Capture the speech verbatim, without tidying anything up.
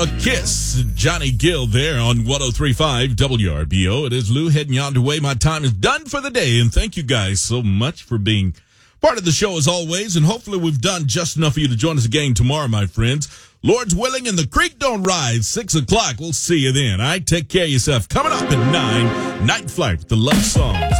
A Kiss, Johnny Gill there on one oh three point five W R B O. It is Lou heading yonder way. My time is done for the day, and thank you guys so much for being part of the show as always, and hopefully we've done just enough for you to join us again tomorrow, my friends. Lord's willing, and the creek don't rise. Six o'clock. We'll see you then. All right, take care of yourself. Coming up at nine, Night Flight, the love songs.